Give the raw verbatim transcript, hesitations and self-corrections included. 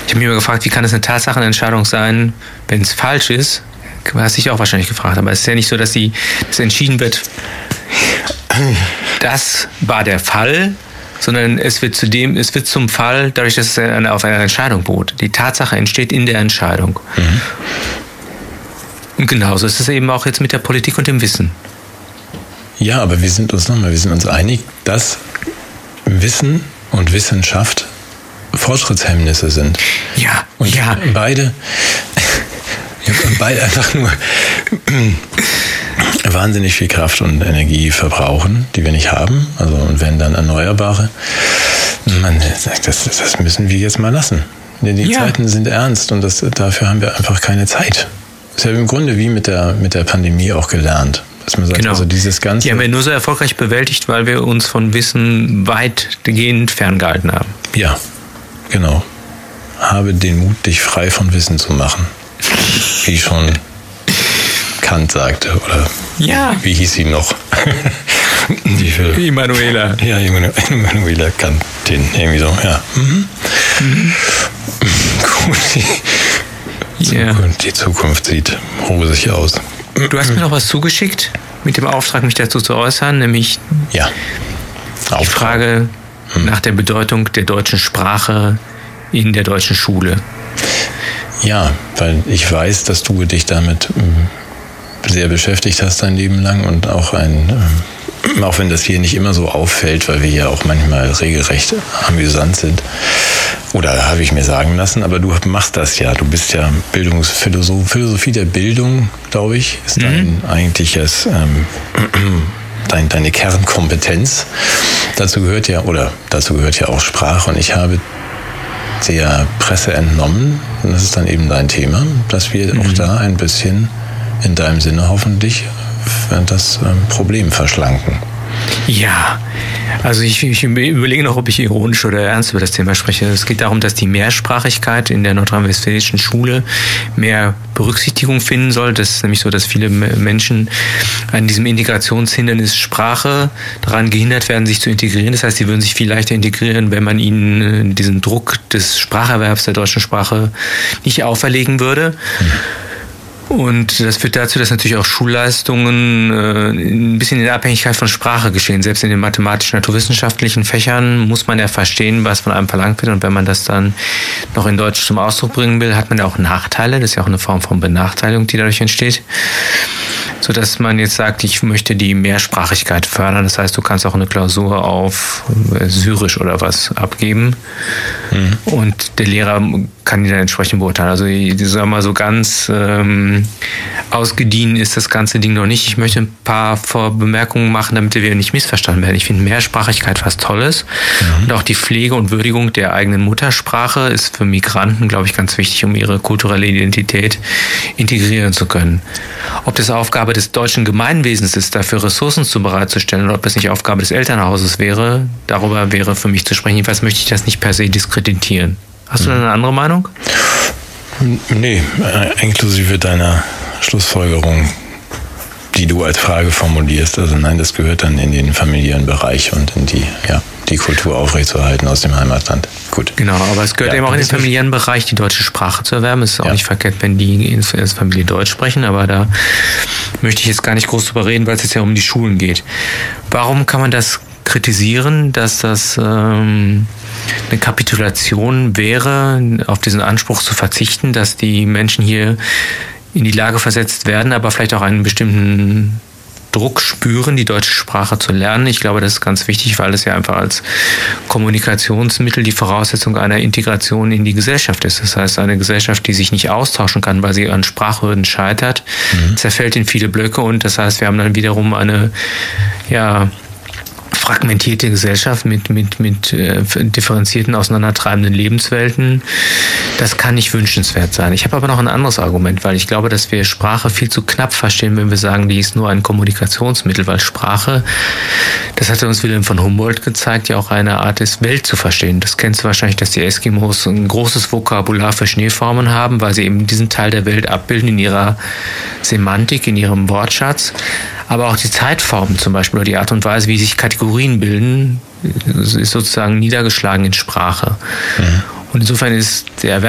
Ich habe mich immer gefragt, wie kann es eine Tatsachenentscheidung sein, wenn es falsch ist? Hast dich auch wahrscheinlich gefragt, aber es ist ja nicht so, dass die, dass entschieden wird, das war der Fall, sondern es wird zudem, es wird zum Fall, dadurch, dass es eine, auf einer Entscheidung beruht. Die Tatsache entsteht in der Entscheidung. Mhm. Und genauso ist es eben auch jetzt mit der Politik und dem Wissen. Ja, aber wir sind uns nochmal, wir sind uns einig, dass Wissen und Wissenschaft Fortschrittshemmnisse sind. Ja, und ja. beide, beide einfach nur wahnsinnig viel Kraft und Energie verbrauchen, die wir nicht haben. Also und wenn dann Erneuerbare, man sagt, das, das müssen wir jetzt mal lassen. Denn die ja. Zeiten sind ernst und das, dafür haben wir einfach keine Zeit. Das ist ja im Grunde wie mit der, mit der Pandemie auch gelernt. Dass man sagt, genau. Also dieses Ganze. Die haben wir nur so erfolgreich bewältigt, weil wir uns von Wissen weitgehend ferngehalten haben. Ja, genau. Habe den Mut, dich frei von Wissen zu machen. Wie schon Kant sagte, oder ja. wie hieß sie noch? Die Emanuela. Ja, Emanuela Kantin, irgendwie so, ja. Mhm. Mhm. Gut, die, yeah. Zukunft, die Zukunft sieht rosig aus. Du hast mir noch was zugeschickt, mit dem Auftrag, mich dazu zu äußern, nämlich ja. die Frage hm. nach der Bedeutung der deutschen Sprache in der deutschen Schule. Ja, weil ich weiß, dass du dich damit sehr beschäftigt hast dein Leben lang und auch ein, auch wenn das hier nicht immer so auffällt, weil wir ja auch manchmal regelrecht amüsant sind, oder habe ich mir sagen lassen, aber du machst das ja. Du bist ja Bildungsphilosoph. Philosophie der Bildung, glaube ich, ist mhm. dein eigentliches, ähm, dein, deine Kernkompetenz. Dazu gehört ja, oder dazu gehört ja auch Sprache. Und ich habe der Presse entnommen, und das ist dann eben dein Thema, dass wir mhm. auch da ein bisschen in deinem Sinne hoffentlich das ähm, Problem verschlanken. Ja, also ich, ich überlege noch, ob ich ironisch oder ernst über das Thema spreche. Es geht darum, dass die Mehrsprachigkeit in der nordrhein-westfälischen Schule mehr Berücksichtigung finden soll. Das ist nämlich so, dass viele Menschen an diesem Integrationshindernis Sprache daran gehindert werden, sich zu integrieren. Das heißt, sie würden sich viel leichter integrieren, wenn man ihnen diesen Druck des Spracherwerbs der deutschen Sprache nicht auferlegen würde. Mhm. Und das führt dazu, dass natürlich auch Schulleistungen äh, ein bisschen in der Abhängigkeit von Sprache geschehen. Selbst in den mathematisch-naturwissenschaftlichen Fächern muss man ja verstehen, was von einem verlangt wird. Und wenn man das dann noch in Deutsch zum Ausdruck bringen will, hat man ja auch Nachteile. Das ist ja auch eine Form von Benachteiligung, die dadurch entsteht. Sodass man jetzt sagt, ich möchte die Mehrsprachigkeit fördern. Das heißt, du kannst auch eine Klausur auf Syrisch oder was abgeben. Mhm. Und der Lehrer kann die dann entsprechend beurteilen. Also ich sag mal so ganz ähm, ausgedient ist das ganze Ding noch nicht. Ich möchte ein paar Vorbemerkungen machen, damit wir nicht missverstanden werden. Ich finde Mehrsprachigkeit was Tolles. Mhm. Und auch die Pflege und Würdigung der eigenen Muttersprache ist für Migranten, glaube ich, ganz wichtig, um ihre kulturelle Identität integrieren zu können. Ob das Aufgabe des deutschen Gemeinwesens ist, dafür Ressourcen zu bereitzustellen, oder ob das nicht Aufgabe des Elternhauses wäre, darüber wäre für mich zu sprechen. Jedenfalls möchte ich das nicht per se diskreditieren. Hast du da eine andere Meinung? Nee, inklusive deiner Schlussfolgerung, die du als Frage formulierst. Also nein, das gehört dann in den familiären Bereich und in die, ja, die Kultur aufrechtzuerhalten aus dem Heimatland. Gut. Genau, aber es gehört ja, eben auch in den familiären Bereich, die deutsche Sprache zu erwerben. Es ist auch ja. nicht verkehrt, wenn die in der Familie Deutsch sprechen, aber da möchte ich jetzt gar nicht groß drüber reden, weil es jetzt ja um die Schulen geht. Warum kann man das kritisieren, dass das ähm, eine Kapitulation wäre, auf diesen Anspruch zu verzichten, dass die Menschen hier in die Lage versetzt werden, aber vielleicht auch einen bestimmten Druck spüren, die deutsche Sprache zu lernen. Ich glaube, das ist ganz wichtig, weil es ja einfach als Kommunikationsmittel die Voraussetzung einer Integration in die Gesellschaft ist. Das heißt, eine Gesellschaft, die sich nicht austauschen kann, weil sie an Sprachhürden scheitert, mhm. zerfällt in viele Blöcke, und das heißt, wir haben dann wiederum eine, ja, fragmentierte Gesellschaft mit, mit, mit äh, differenzierten, auseinandertreibenden Lebenswelten. Das kann nicht wünschenswert sein. Ich habe aber noch ein anderes Argument, weil ich glaube, dass wir Sprache viel zu knapp verstehen, wenn wir sagen, die ist nur ein Kommunikationsmittel, weil Sprache, das hatte uns Wilhelm von Humboldt gezeigt, ja auch eine Art ist, Welt zu verstehen. Das kennst du wahrscheinlich, dass die Eskimos ein großes Vokabular für Schneeformen haben, weil sie eben diesen Teil der Welt abbilden in ihrer Semantik, in ihrem Wortschatz. Aber auch die Zeitformen zum Beispiel oder die Art und Weise, wie sich Kategorien bilden, ist sozusagen niedergeschlagen in Sprache. Mhm. Und insofern ist der